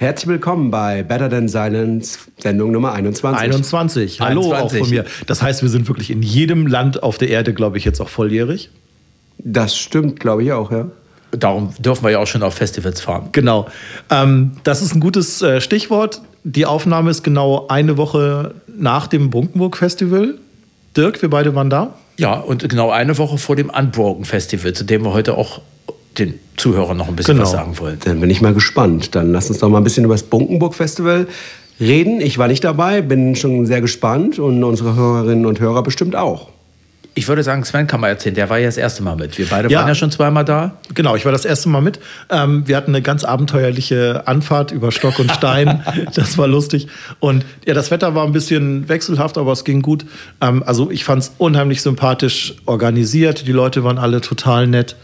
Herzlich willkommen bei Better Than Silence, Sendung Nummer 21. 21, hallo 21. Auch von mir. Das heißt, wir sind wirklich in jedem Land auf der Erde, glaube ich, jetzt auch volljährig. Das stimmt, glaube ich auch, ja. Darum dürfen wir ja auch schon auf Festivals fahren. Genau. Das ist ein gutes Stichwort. Die Aufnahme ist genau eine Woche nach dem Bunkenburg-Festival. Dirk, wir beide waren da. Ja, und genau eine Woche vor dem Unbroken Festival, zu dem wir heute auch den Zuhörern noch ein bisschen was sagen wollen. Dann bin ich mal gespannt. Dann lass uns doch mal ein bisschen über das Bunkenburg-Festival reden. Ich war nicht dabei, bin schon sehr gespannt und unsere Hörerinnen und Hörer bestimmt auch. Ich würde sagen, Sven kann mal erzählen, der war ja das erste Mal mit. Wir beide waren ja schon zweimal da. Genau, ich war das erste Mal mit. Wir hatten eine ganz abenteuerliche Anfahrt über Stock und Stein. Das war lustig. Und ja, das Wetter war ein bisschen wechselhaft, aber es ging gut. Also ich fand es unheimlich sympathisch organisiert. Die Leute waren alle total nett.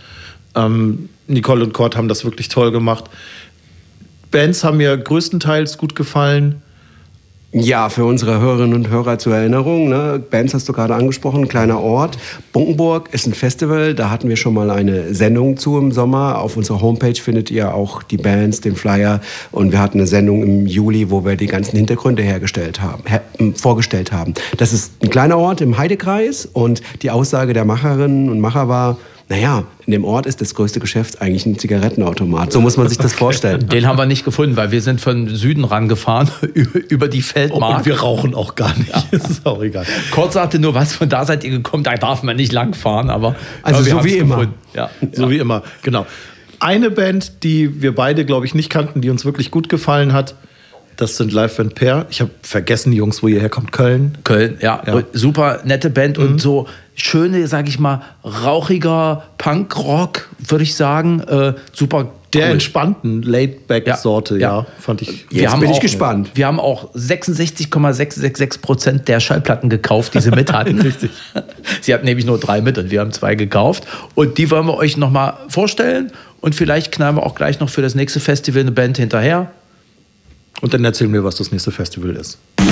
Nicole und Kurt haben das wirklich toll gemacht. Bands haben mir größtenteils gut gefallen. Ja, für unsere Hörerinnen und Hörer zur Erinnerung, ne? Bands hast du gerade angesprochen, kleiner Ort. Bunkenburg ist ein Festival, da hatten wir schon mal eine Sendung zu im Sommer. Auf unserer Homepage findet ihr auch die Bands, den Flyer. Und wir hatten eine Sendung im Juli, wo wir die ganzen Hintergründe vorgestellt haben. Das ist ein kleiner Ort im Heidekreis und die Aussage der Macherinnen und Macher war, naja, in dem Ort ist das größte Geschäft eigentlich ein Zigarettenautomat. So muss man sich das vorstellen. Den haben wir nicht gefunden, weil wir sind von Süden rangefahren, über die Feldmark. Und wir rauchen auch gar nicht. Ja. Das ist auch egal. Kurt sagte nur, was, von da seid ihr gekommen, da darf man nicht langfahren. Aber also so wie immer. Ja. So wie immer, genau. Eine Band, die wir beide, glaube ich, nicht kannten, die uns wirklich gut gefallen hat, das sind Live and Pair. Ich habe vergessen, die Jungs, wo ihr herkommt. Köln. Köln, ja. Super nette Band und so schöne, sag ich mal, rauchiger Punkrock, würde ich sagen. Super Der cool. entspannten Laid-Back-Sorte, fand ich. Jetzt bin ich gespannt. Wir haben auch 66,666% der Schallplatten gekauft, die sie mit hatten. Richtig. Sie hatten nämlich nur 3 mit und wir haben 2 gekauft. Und die wollen wir euch nochmal vorstellen. Und vielleicht knallen wir auch gleich noch für das nächste Festival eine Band hinterher. Und dann erzählen wir, was das nächste Festival ist.